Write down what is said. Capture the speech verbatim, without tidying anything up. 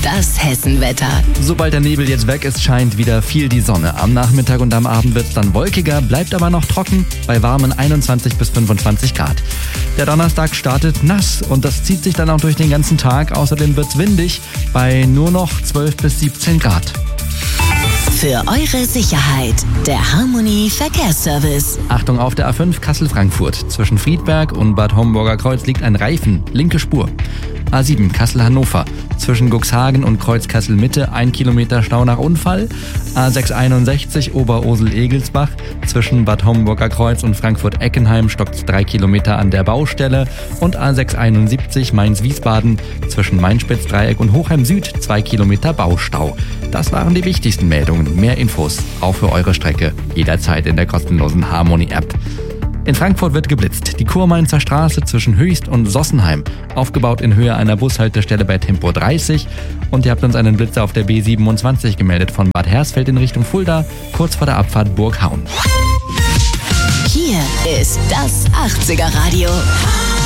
Das Hessenwetter. Sobald der Nebel jetzt weg ist, scheint wieder viel die Sonne. Am Nachmittag und am Abend wird es dann wolkiger, bleibt aber noch trocken bei warmen einundzwanzig bis fünfundzwanzig Grad. Der Donnerstag startet nass und das zieht sich dann auch durch den ganzen Tag. Außerdem wird es windig bei nur noch zwölf bis siebzehn Grad. Für eure Sicherheit, der Harmony Verkehrsservice. Achtung auf der A fünf Kassel-Frankfurt. Zwischen Friedberg und Bad Homburger Kreuz liegt ein Reifen, linke Spur. A sieben Kassel-Hannover. Zwischen Cuxhagen und Kreuz Kassel-Mitte ein Kilometer Stau nach Unfall. A sechs einundsechzig Oberursel-Egelsbach. Zwischen Bad Homburger Kreuz und Frankfurt-Eckenheim stockt drei Kilometer an der Baustelle. Und A sechs einundsiebzig Mainz-Wiesbaden. Zwischen Mainspitz-Dreieck und Hochheim Süd zwei Kilometer Baustau. Das waren die wichtigsten Meldungen. Mehr Infos auch für eure Strecke jederzeit in der kostenlosen Harmony-App. In Frankfurt wird geblitzt. Die Kurmainzer Straße zwischen Höchst und Sossenheim, aufgebaut in Höhe einer Bushaltestelle bei Tempo dreißig. Und ihr habt uns einen Blitzer auf der B siebenundzwanzig gemeldet von Bad Hersfeld in Richtung Fulda, kurz vor der Abfahrt Burghaun. Hier ist das achtziger Radio.